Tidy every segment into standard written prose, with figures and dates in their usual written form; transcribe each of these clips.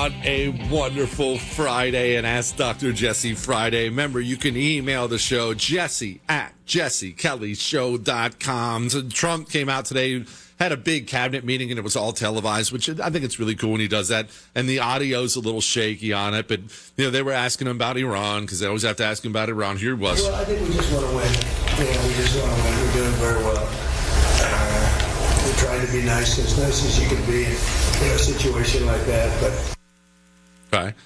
What a wonderful Friday and Ask Dr. Jesse Friday. Remember, you can email the show, jesse@jessekellyshow.com. So Trump came out today, had a big cabinet meeting, and it was all televised, which I think it's really cool when he does that. And the audio's a little shaky on it, but they were asking him about Iran because they always have to ask him about Iran. Here he was. Well, I think we just want to win. We just want to win. We're doing very well. We're trying to be nice as you can be in a situation like that. But okay,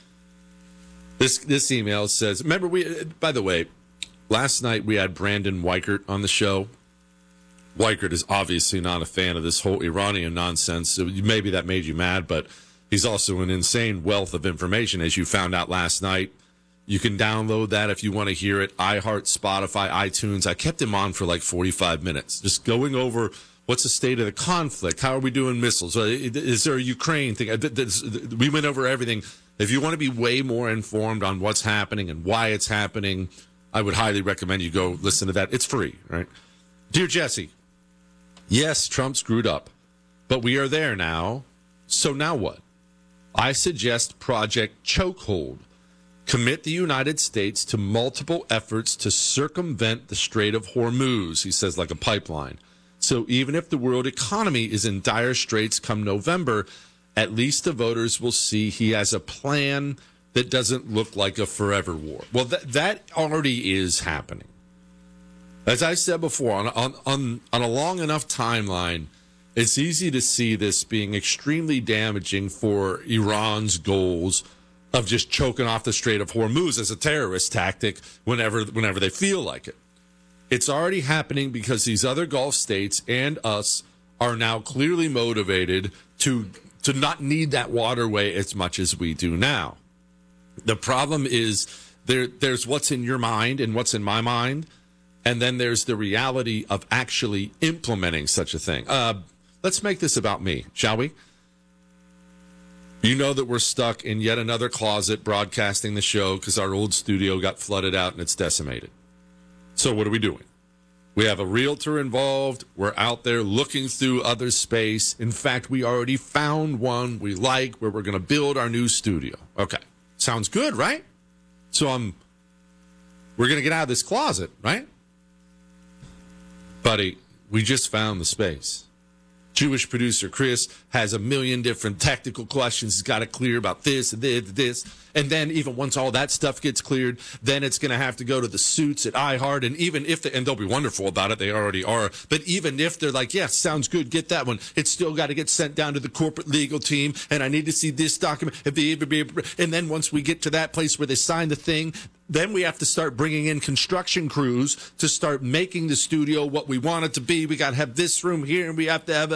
this email says, remember, by the way, last night we had Brandon Weichert on the show. Weichert is obviously not a fan of this whole Iranian nonsense. So maybe that made you mad, but he's also an insane wealth of information, as you found out last night. You can download that if you want to hear it. iHeart, Spotify, iTunes. I kept him on for like 45 minutes, just going over what's the state of the conflict. How are we doing missiles? Is there a Ukraine thing? We went over everything. If you want to be way more informed on what's happening and why it's happening, I would highly recommend you go listen to that. It's free, right? Dear Jesse, yes, Trump screwed up, but we are there now. So now what? I suggest Project Chokehold. Commit the United States to multiple efforts to circumvent the Strait of Hormuz, he says, like a pipeline. So even if the world economy is in dire straits come November, at least the voters will see he has a plan that doesn't look like a forever war. Well, that already is happening. As I said before, on a long enough timeline, it's easy to see this being extremely damaging for Iran's goals of just choking off the Strait of Hormuz as a terrorist tactic whenever they feel like it. It's already happening because these other Gulf states and us are now clearly motivated to not need that waterway as much as we do now. The problem is there's what's in your mind and what's in my mind, and then there's the reality of actually implementing such a thing. Let's make this about me, shall we? You know that we're stuck in yet another closet broadcasting the show because our old studio got flooded out and it's decimated. So what are we doing? We have a realtor involved. We're out there looking through other space. In fact, we already found one we like where we're going to build our new studio. Okay. Sounds good, right? So we're going to get out of this closet, right? Buddy, we just found the space. Jewish producer Chris has a million different technical questions he's got to clear about this and this. And then even once all that stuff gets cleared, then it's going to have to go to the suits at iHeart. And even if and they'll be wonderful about it, they already are. But even if they're like, yes, sounds good, get that one, it's still got to get sent down to the corporate legal team. And I need to see this document. And then once we get to that place where they sign the thing, then we have to start bringing in construction crews to start making the studio what we want it to be. We got to have this room here, and we have to have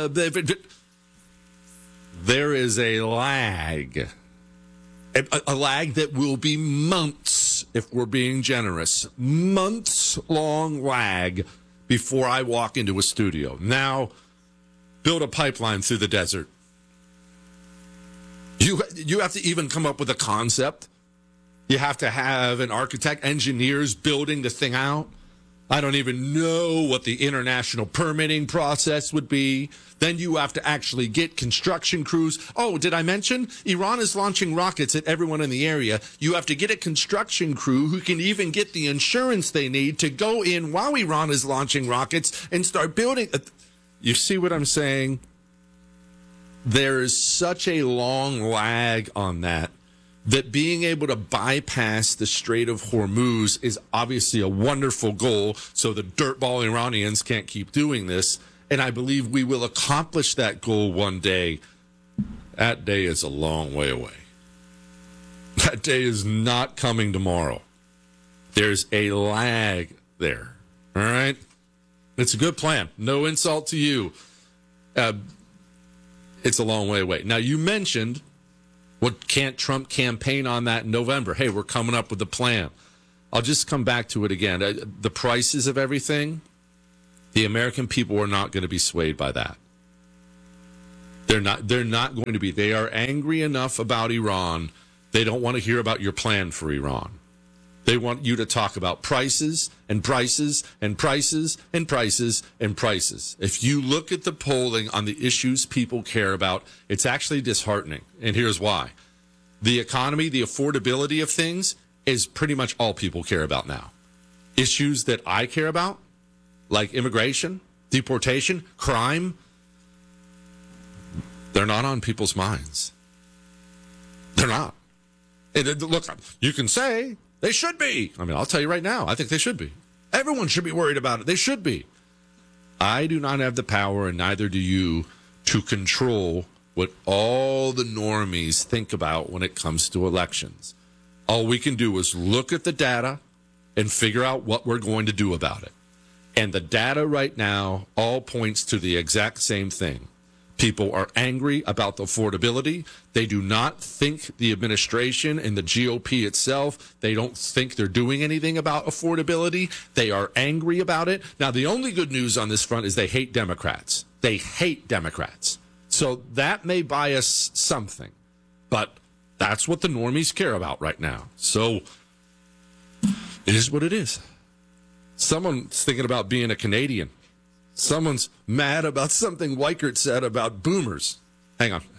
there is a lag. A lag that will be months, if we're being generous. Months-long lag before I walk into a studio. Now, build a pipeline through the desert. You have to even come up with a concept. You have to have an architect, engineers building the thing out. I don't even know what the international permitting process would be. Then you have to actually get construction crews. Oh, did I mention? Iran is launching rockets at everyone in the area. You have to get a construction crew who can even get the insurance they need to go in while Iran is launching rockets and start building. You see what I'm saying? There is such a long lag on that being able to bypass the Strait of Hormuz is obviously a wonderful goal, so the dirtball Iranians can't keep doing this. And I believe we will accomplish that goal one day. That day is a long way away. That day is not coming tomorrow. There's a lag there. All right? It's a good plan. No insult to you. It's a long way away. Now, you mentioned, what can't Trump campaign on that in November? Hey, we're coming up with a plan. I'll just come back to it again. The prices of everything, the American people are not going to be swayed by that. They're not going to be. They are angry enough about Iran. They don't want to hear about your plan for Iran. They want you to talk about prices and prices and prices and prices and prices. If you look at the polling on the issues people care about, it's actually disheartening. And here's why. The economy, the affordability of things is pretty much all people care about now. Issues that I care about, like immigration, deportation, crime, they're not on people's minds. They're not. And look, you can say they should be. I mean, I'll tell you right now, I think they should be. Everyone should be worried about it. They should be. I do not have the power, and neither do you, to control what all the normies think about when it comes to elections. All we can do is look at the data and figure out what we're going to do about it. And the data right now all points to the exact same thing. People are angry about the affordability. They do not think the administration and the GOP itself, they don't think they're doing anything about affordability. They are angry about it. Now, the only good news on this front is they hate Democrats. They hate Democrats. So that may buy us something. But that's what the normies care about right now. So it is what it is. Someone's thinking about being a Canadian. Someone's mad about something Weichert said about boomers. Hang on.